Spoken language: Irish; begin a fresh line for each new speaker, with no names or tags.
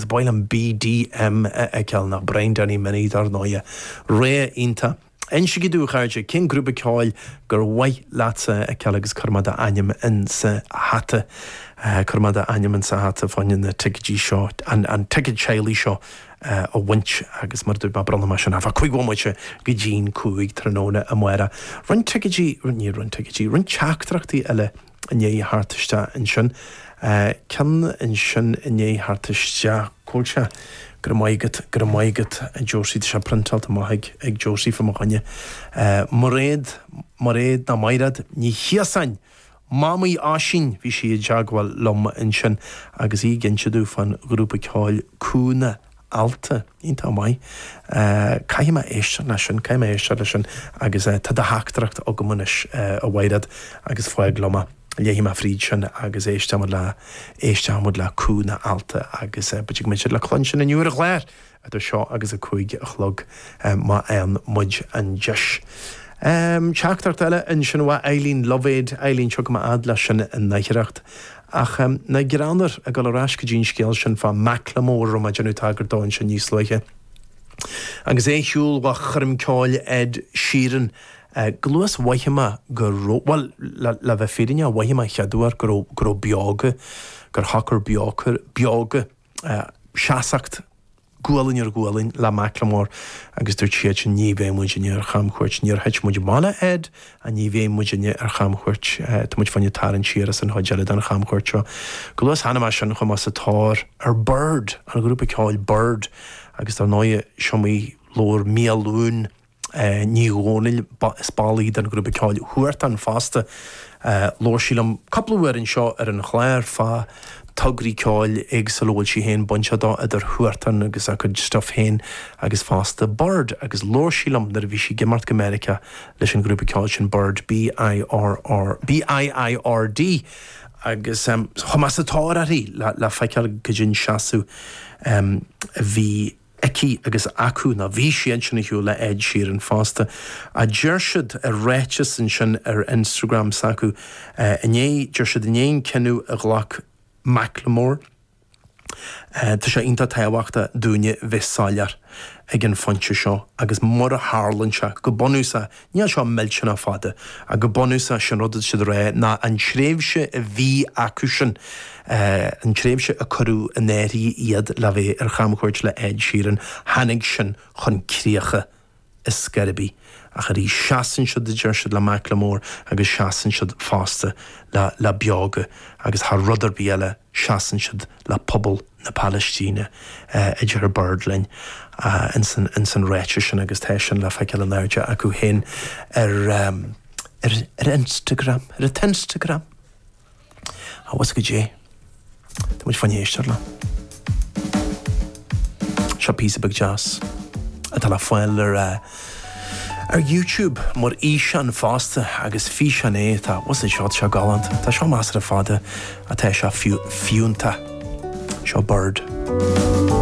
bailm BDM ceall nach brain Danny mini dar nóia ré inta. Einse gidú chaide cin grúpa ceáil gur bhaid láta ceall agus chumada aim in sa hata. Chumada aim in sa hata fáin na ticketí seo an ticket chéalaí seo a winch agus mar dúr ba brana mar sin hafa chuig bhmuite go ddín cúig tróna a muire. Run ticketí run teachtrachtaí eile iné hartiste in sin. Cean in sin iné hartiste cóilte gur maigad a Josie se printalt a maig ag Josie fa machine. Moréad na mairad ní chiasain Mámaí ásin bhí si deagháil lom in sin agus í ginseadú fan grúpa ceáil cúna alta ínta mai. Caime éiste na sin agus tá a haachtracht a gomunis a bhairad agus fáig loma. Léhí a fríd sin agus éiste le cúna alta agus buigh mé le chlansin na nuair a chléir a seo agus a chuig a chlog má an muid an deis. Teachtarcht eile in sin bhá Eileen Lovéid, Eileen seo go ad lei sin in naireacht. Ach na gránar a go lerás go dín scéal sin fá Macklemore a genú tagar dáin sin níos leiche. Agus é siúil bha churm ceáil Ed Sheeran glúas waithima gur well le bheith féidirne waithima cheadúar gur beaga gur hacar beaga seasacht Gualainn le Macklemore agus dúirt siad sin ní bhéh muidir ar chamchuirt níor heit muidir mála Ed a ní bhéh muidir ar chamchuirt tá muid fanne tarann siras an hoideile an chamchuirt seo. Glúas hanama sin chum as atár ar Bird an grúpa ceáil Bird agus tá náide seomí lór míalún ní ghónail spálaí den grúpa ceáil thuairt an fásta lór sílam coppla in seo ar an chléir fá tugraí ceáil ag salóil sí héin bunseadá idir thuairtan agus a chud stuff héin agus fásta Bird agus lór sílam nar bhí sí gimart go America leis an grúpa ceáil sin Bird B-I-I-R-D agus chumas atá arí le feiceal go djin seaasú bhí Eki agus acu na bhí siad sin hiú le Ed Sheeran fásta a dúirsiad a réitis in sin ar Instagram sacu dúirsiad inéon cenú a ghlach Macklemore tá sé ionta taobhachta dúine bheitsáilear ag an fonte seo agus mar a hálann se go bonúsa ní seo meilt sin á fada a go bonúsa sin rudad siad ré ná an tréimhse a bhí acu sin an tréimhse a choú a néirí iad le bheith ar chamchuirt le Ed Sheeran hanig sin chun críocha is scarabí a chuí seaan siad de dúirsiad le Macklemore agus seaan siad fásta le beaga agus thar rudar bíile seaan siad le pobl na Palestíne idir ar Birdlain in san réite sin agus téis sin le feiceal an airde acu héin ar Instagram ar a Tinstagram a was go dé Tá muid fanéisiir le seo písa bag jazz a tá le fáil ar YouTube mar an fásta agus fi an tá was seo se galant Tá seo más a fada a tá se fiúnta seo Bird.